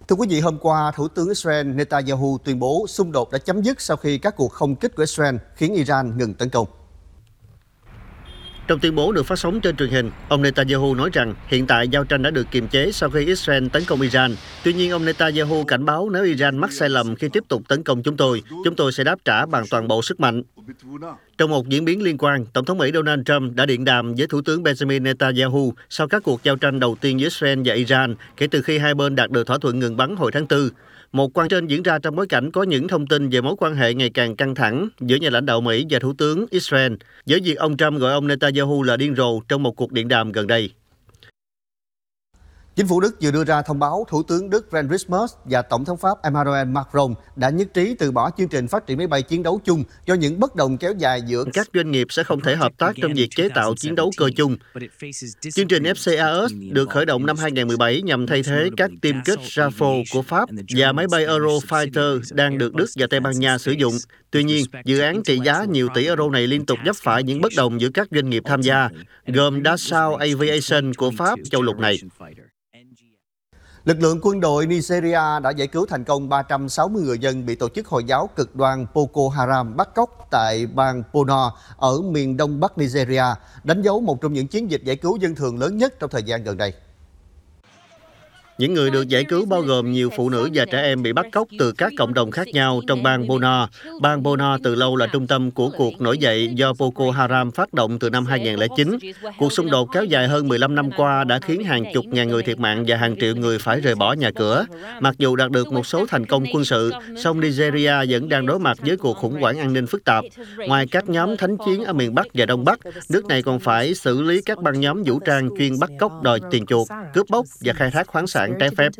Thưa quý vị, hôm qua, Thủ tướng Israel Netanyahu tuyên bố xung đột đã chấm dứt sau khi các cuộc không kích của Israel khiến Iran ngừng tấn công. Trong tuyên bố được phát sóng trên truyền hình, ông Netanyahu nói rằng hiện tại giao tranh đã được kiềm chế sau khi Israel tấn công Iran. Tuy nhiên, ông Netanyahu cảnh báo nếu Iran mắc sai lầm khi tiếp tục tấn công chúng tôi sẽ đáp trả bằng toàn bộ sức mạnh. Trong một diễn biến liên quan, Tổng thống Mỹ Donald Trump đã điện đàm với Thủ tướng Benjamin Netanyahu sau các cuộc giao tranh đầu tiên giữa Israel và Iran kể từ khi hai bên đạt được thỏa thuận ngừng bắn hồi tháng 4. Một quan trên diễn ra trong bối cảnh có những thông tin về mối quan hệ ngày càng căng thẳng giữa nhà lãnh đạo Mỹ và Thủ tướng Israel, với việc ông Trump gọi ông Netanyahu là điên rồ trong một cuộc điện đàm gần đây. Chính phủ Đức vừa đưa ra thông báo Thủ tướng Đức Friedrich Merz và Tổng thống Pháp Emmanuel Macron đã nhất trí từ bỏ chương trình phát triển máy bay chiến đấu chung do những bất đồng kéo dài giữa các doanh nghiệp sẽ không thể hợp tác trong việc chế tạo chiến đấu cơ chung. Chương trình FCAS được khởi động năm 2017 nhằm thay thế các tiêm kích Rafale của Pháp và máy bay Eurofighter đang được Đức và Tây Ban Nha sử dụng. Tuy nhiên, dự án trị giá nhiều tỷ euro này liên tục vấp phải những bất đồng giữa các doanh nghiệp tham gia, gồm Dassault Aviation của Pháp châu lục này. Lực lượng quân đội Nigeria đã giải cứu thành công 360 người dân bị tổ chức Hồi giáo cực đoan Boko Haram bắt cóc tại bang Borno ở miền đông bắc Nigeria, đánh dấu một trong những chiến dịch giải cứu dân thường lớn nhất trong thời gian gần đây. Những người được giải cứu bao gồm nhiều phụ nữ và trẻ em bị bắt cóc từ các cộng đồng khác nhau trong bang Borno. Bang Borno từ lâu là trung tâm của cuộc nổi dậy do Boko Haram phát động từ năm 2009. Cuộc xung đột kéo dài hơn 15 năm qua đã khiến hàng chục ngàn người thiệt mạng và hàng triệu người phải rời bỏ nhà cửa. Mặc dù đạt được một số thành công quân sự, song Nigeria vẫn đang đối mặt với cuộc khủng hoảng an ninh phức tạp. Ngoài các nhóm thánh chiến ở miền Bắc và Đông Bắc, nước này còn phải xử lý các băng nhóm vũ trang chuyên bắt cóc đòi tiền chuộc, cướp bóc và khai thác khoáng sản trái phép.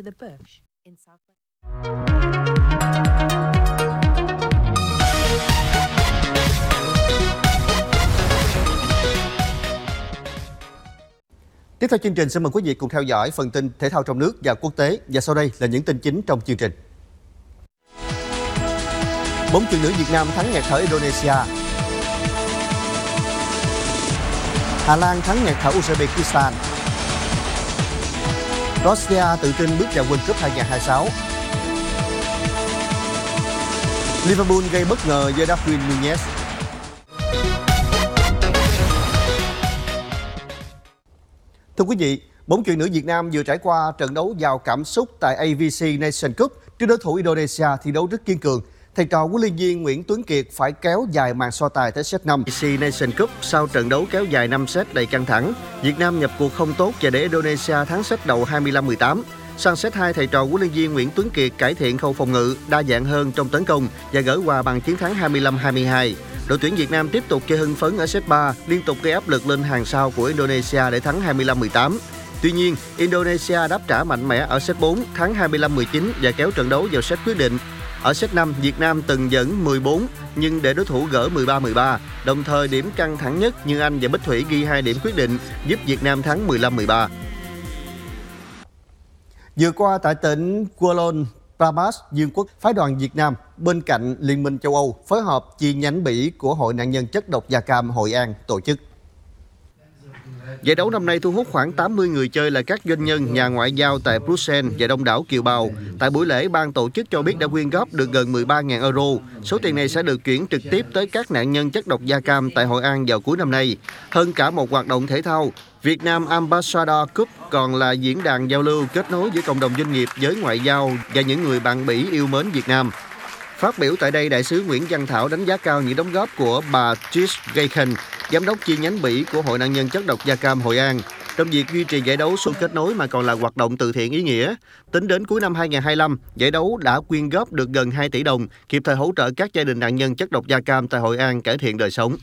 Tiếp theo chương trình, xin mời quý vị cùng theo dõi phần tin thể thao trong nước và quốc tế, và sau đây là những tin chính trong chương trình. Bóng chuyền nữ Việt Nam thắng nghẹt thở Indonesia. Hà Lan thắng nghẹt thở Uzbekistan. Russia tự tin bước vào World Cup 2026. Liverpool gây bất ngờ với Darwin Núñez. Thưa quý vị, bóng chuyền nữ Việt Nam vừa trải qua trận đấu giàu cảm xúc tại AVC Nation Cup trước đối thủ Indonesia thi đấu rất kiên cường. Thầy trò huấn luyện viên Nguyễn Tuấn Kiệt phải kéo dài màn so tài tới set 5. AVC Nation Cup sau trận đấu kéo dài 5 set đầy căng thẳng, Việt Nam nhập cuộc không tốt và để Indonesia thắng set đầu 25-18. Sang set 2, thầy trò huấn luyện viên Nguyễn Tuấn Kiệt cải thiện khâu phòng ngự, đa dạng hơn trong tấn công và gỡ hòa bằng chiến thắng 25-22. Đội tuyển Việt Nam tiếp tục chơi hưng phấn ở set 3, liên tục gây áp lực lên hàng sau của Indonesia để thắng 25-18. Tuy nhiên, Indonesia đáp trả mạnh mẽ ở set 4, thắng 25-19 và kéo trận đấu vào set quyết định. Ở set 5, Việt Nam từng dẫn 14 nhưng để đối thủ gỡ 13-13, đồng thời điểm căng thẳng nhất như Anh và Bích Thủy ghi 2 điểm quyết định, giúp Việt Nam thắng 15-13. Vừa qua tại tỉnh Kuala Lumpur, Vương quốc, phái đoàn Việt Nam bên cạnh Liên minh châu Âu phối hợp chi nhánh Bỉ của Hội nạn nhân chất độc da cam Hội An tổ chức. Giải đấu năm nay thu hút khoảng 80 người chơi là các doanh nhân, nhà ngoại giao tại Bruxelles và đông đảo kiều bào. Tại buổi lễ, ban tổ chức cho biết đã quyên góp được gần 13.000 euro. Số tiền này sẽ được chuyển trực tiếp tới các nạn nhân chất độc da cam tại Hội An vào cuối năm nay. Hơn cả một hoạt động thể thao, Việt Nam Ambassador Cup còn là diễn đàn giao lưu kết nối giữa cộng đồng doanh nghiệp, giới ngoại giao và những người bạn Bỉ yêu mến Việt Nam. Phát biểu tại đây, đại sứ Nguyễn Văn Thảo đánh giá cao những đóng góp của bà Trish Gaken, giám đốc chi nhánh Bỉ của Hội nạn nhân chất độc da cam Hội An, trong việc duy trì giải đấu xuân kết nối mà còn là hoạt động từ thiện ý nghĩa. Tính đến cuối năm 2025, giải đấu đã quyên góp được gần 2 tỷ đồng, kịp thời hỗ trợ các gia đình nạn nhân chất độc da cam tại Hội An cải thiện đời sống.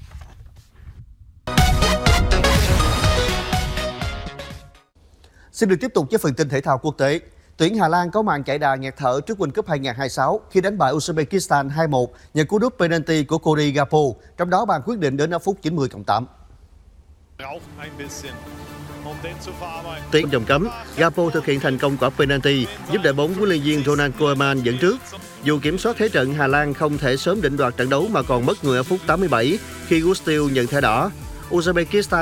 Xin được tiếp tục với phần tin thể thao quốc tế. Tuyển Hà Lan có màn chạy đà nghẹt thở trước World Cup 2026 khi đánh bại Uzbekistan 2-1 nhờ cú đúp penalty của Cody Gakpo, trong đó bàn quyết định đến ở phút 90+8. Tuyến vòng cấm, Gakpo thực hiện thành công quả penalty, giúp đội bóng huấn luyện viên Ronald Koeman dẫn trước. Dù kiểm soát thế trận, Hà Lan không thể sớm định đoạt trận đấu mà còn mất người ở phút 87 khi Gustil nhận thẻ đỏ. Uzbekistan